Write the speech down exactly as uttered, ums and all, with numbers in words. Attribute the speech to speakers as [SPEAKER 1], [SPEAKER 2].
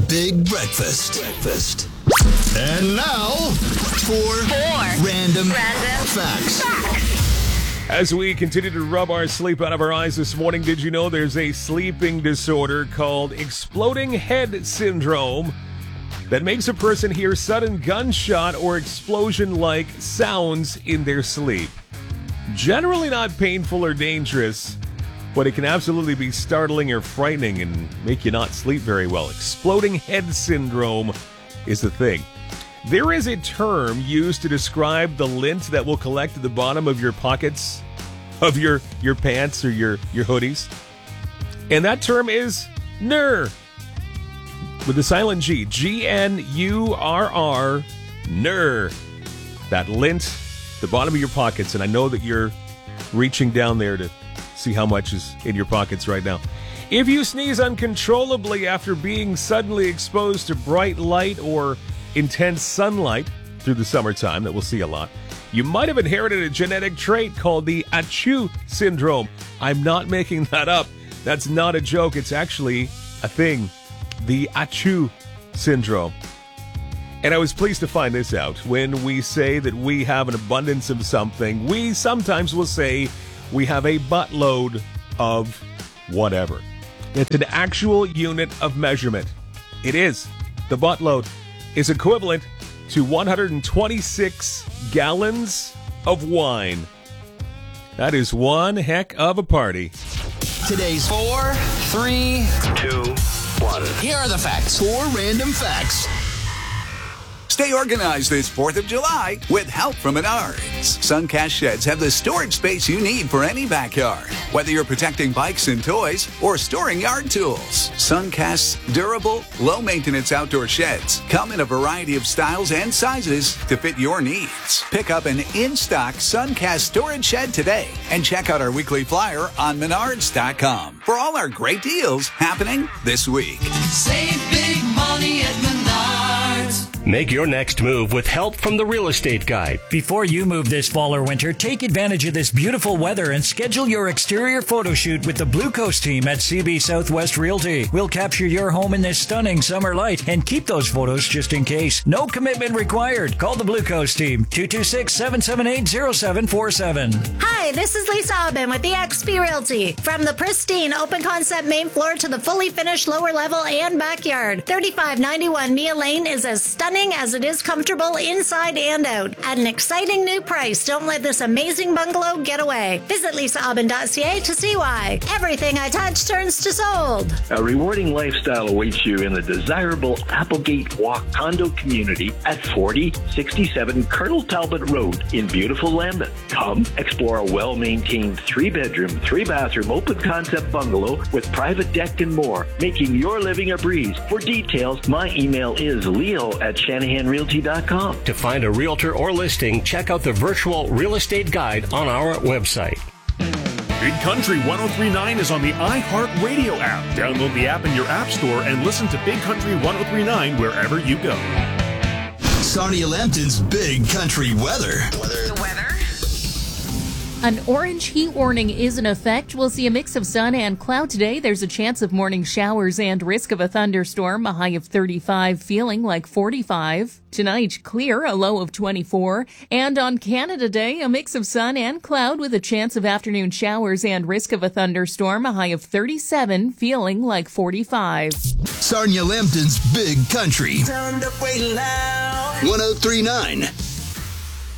[SPEAKER 1] Big Breakfast. Breakfast. And now, four, four. Random, random facts. facts.
[SPEAKER 2] As we continue to rub our sleep out of our eyes this morning, did you know there's a sleeping disorder called exploding head syndrome that makes a person hear sudden gunshot or explosion-like sounds in their sleep? Generally not painful or dangerous, but it can absolutely be startling or frightening and make you not sleep very well. Exploding head syndrome is the thing. There is a term used to describe the lint that will collect at the bottom of your pockets of your, your pants or your, your hoodies. And that term is N U R. With the silent G. G N U R R. N U R. That lint, the bottom of your pockets. And I know that you're reaching down there to see how much is in your pockets right now. If you sneeze uncontrollably after being suddenly exposed to bright light or intense sunlight through the summertime, that we'll see a lot, you might have inherited a genetic trait called the Achoo syndrome. I'm not making that up. That's not a joke. It's actually a thing. The Achoo syndrome. And I was pleased to find this out. When we say that we have an abundance of something, we sometimes will say we have a buttload of whatever. It's an actual unit of measurement. It is. The buttload is equivalent to one hundred twenty-six gallons of wine. That is one heck of a party.
[SPEAKER 1] Today's four, three, two, one. Here are the facts. Four random facts.
[SPEAKER 3] Stay organized this fourth of July with help from Menards. Suncast sheds have the storage space you need for any backyard. Whether you're protecting bikes and toys or storing yard tools, Suncast's durable, low-maintenance outdoor sheds come in a variety of styles and sizes to fit your needs. Pick up an in-stock Suncast storage shed today and check out our weekly flyer on menards dot com for all our great deals happening this week.
[SPEAKER 4] Save big money at Menards.
[SPEAKER 5] Make your next move with help from the Real Estate Guide.
[SPEAKER 6] Before you move this fall or winter, take advantage of this beautiful weather and schedule your exterior photo shoot with the Blue Coast team at C B Southwest Realty. We'll capture your home in this stunning summer light and keep those photos just in case. No commitment required. Call the Blue Coast team, two two six, seven seven eight, zero seven four seven.
[SPEAKER 7] Hi, this is Lisa Aubin with eXp Realty. From the pristine open concept main floor to the fully finished lower level and backyard, thirty-five ninety-one Mia Lane is as stunning as it is comfortable inside and out. At an exciting new price, don't let this amazing bungalow get away. Visit lisa aubin dot c a to see why. Everything I touch turns to sold.
[SPEAKER 8] A rewarding lifestyle awaits you in the desirable Applegate Walk condo community at forty sixty-seven Colonel Talbot Road in beautiful Lambeth. Come explore a well-maintained three-bedroom, three-bathroom open-concept bungalow with private deck and more, making your living a breeze. For details, my email is leo at shanahan realty dot com.
[SPEAKER 5] To find a realtor or listing, check out the virtual real estate guide on our website.
[SPEAKER 9] Big Country one oh three point nine is on the iHeartRadio app. Download the app in your app store and listen to Big Country one oh three point nine wherever you go.
[SPEAKER 1] Sonia Lambton's Big Country weather.
[SPEAKER 10] The weather.
[SPEAKER 11] An orange heat warning is in effect. We'll see a mix of sun and cloud today. There's a chance of morning showers and risk of a thunderstorm, a high of thirty-five, feeling like forty-five. Tonight, clear, a low of twenty-four. And on Canada Day, a mix of sun and cloud with a chance of afternoon showers and risk of a thunderstorm, a high of thirty-seven, feeling like forty-five.
[SPEAKER 1] Sonia Lambton's Big Country.
[SPEAKER 4] Turned up way loud.
[SPEAKER 1] one oh three point nine